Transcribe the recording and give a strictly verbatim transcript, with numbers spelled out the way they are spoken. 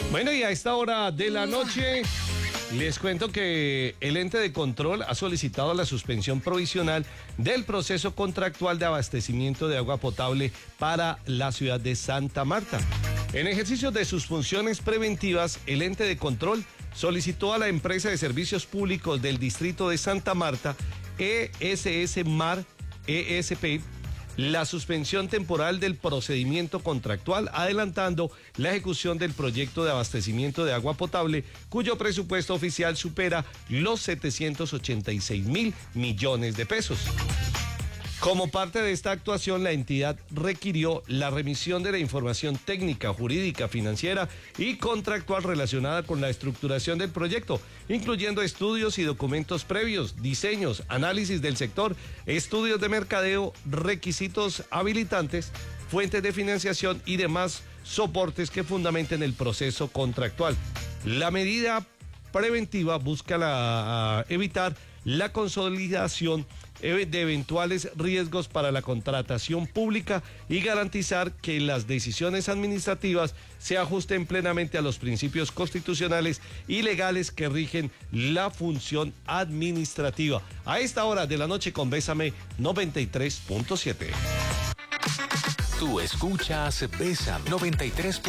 Bueno, y a esta hora de la noche les cuento que el ente de control ha solicitado la suspensión provisional del proceso contractual de abastecimiento de agua potable para la ciudad de Santa Marta. En ejercicio de sus funciones preventivas, el ente de control solicitó a la empresa de servicios públicos del distrito de Santa Marta, E S S Mar E S P, la suspensión temporal del procedimiento contractual, adelantando la ejecución del proyecto de abastecimiento de agua potable, cuyo presupuesto oficial supera los setecientos ochenta y seis mil millones de pesos. Como parte de esta actuación, la entidad requirió la remisión de la información técnica, jurídica, financiera y contractual relacionada con la estructuración del proyecto, incluyendo estudios y documentos previos, diseños, análisis del sector, estudios de mercadeo, requisitos habilitantes, fuentes de financiación y demás soportes que fundamenten el proceso contractual. La medida preventiva busca la, evitar la consolidación de eventuales riesgos para la contratación pública y garantizar que las decisiones administrativas se ajusten plenamente a los principios constitucionales y legales que rigen la función administrativa. A esta hora de la noche con Bésame noventa y tres punto siete. Tú escuchas Bésame noventa y tres.